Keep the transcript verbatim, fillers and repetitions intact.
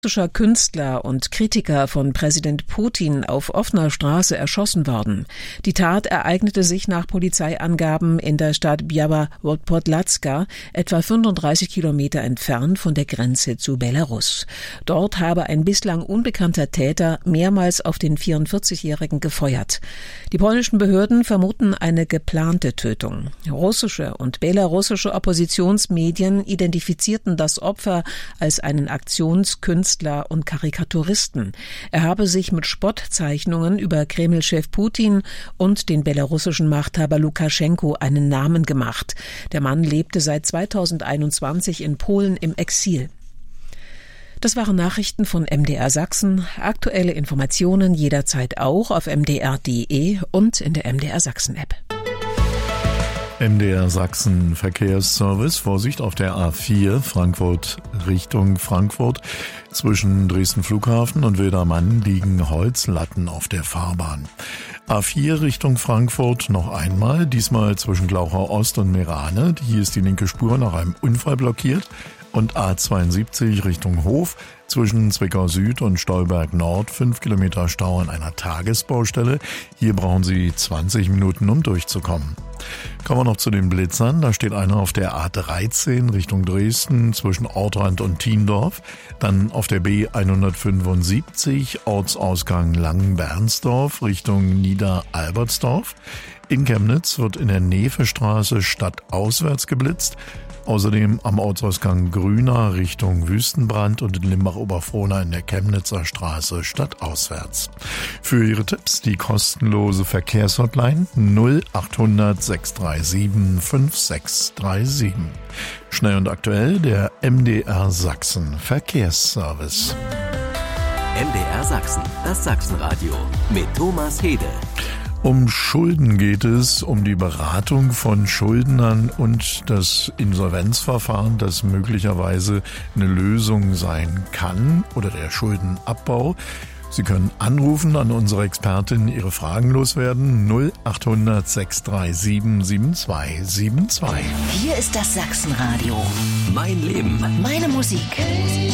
russischer Künstler und Kritiker von Präsident Putin auf offener Straße erschossen worden. Die Tat ereignete sich nach Polizeiangaben in der Stadt Biała-Podlaska, etwa fünfunddreißig Kilometer entfernt von der Grenze zu Belarus. Dort habe ein bislang unbekannter Täter mehrmals auf den vierundvierzigjährigen gefeuert. Die polnischen Behörden vermuten eine geplante Tötung. Russische und belarussische Oppositionsmedien identifizierten das Opfer als einen Aktionskünstler und Karikaturisten. Er habe sich mit Spottzeichnungen über Kreml-Chef Putin und den belarussischen Machthaber Lukaschenko einen Namen gemacht. Der Mann lebte seit zweitausendeinundzwanzig in Polen im Exil. Das waren Nachrichten von M D R Sachsen. Aktuelle Informationen jederzeit auch auf m d r punkt d e und in der M D R Sachsen App. M D R Sachsen Verkehrsservice. Vorsicht auf der A vier Frankfurt Richtung Frankfurt. Zwischen Dresden Flughafen und Wildermann liegen Holzlatten auf der Fahrbahn. A vier Richtung Frankfurt noch einmal, diesmal zwischen Glauchau Ost und Meerane. Hier ist die linke Spur nach einem Unfall blockiert. Und A zweiundsiebzig Richtung Hof zwischen Zwickau Süd und Stolberg Nord, fünf Kilometer Stau an einer Tagesbaustelle. Hier brauchen Sie zwanzig Minuten, um durchzukommen. Kommen wir noch zu den Blitzern. Da steht einer auf der A dreizehn Richtung Dresden zwischen Ortrand und Thiendorf. Dann auf der B hundertfünfundsiebzig Ortsausgang Langenbernsdorf Richtung Niederalbertsdorf. In Chemnitz wird in der Nevestraße stadtauswärts geblitzt. Außerdem am Ortsausgang Grüner Richtung Wüstenbrand und in Limbach-Oberfrohna in der Chemnitzer Straße stadtauswärts. Für Ihre Tipps die kostenlose Verkehrshotline null achthundert sechs drei sieben fünf sechs drei sieben. Schnell und aktuell der M D R Sachsen Verkehrsservice. M D R Sachsen, das Sachsenradio mit Thomas Hede. Um Schulden geht es, um die Beratung von Schuldnern und das Insolvenzverfahren, das möglicherweise eine Lösung sein kann, oder der Schuldenabbau. Sie können anrufen an unsere Expertin, Ihre Fragen loswerden. null achthundert sechs drei sieben sieben zwei sieben zwei. Hier ist das Sachsenradio. Mein Leben. Meine Musik.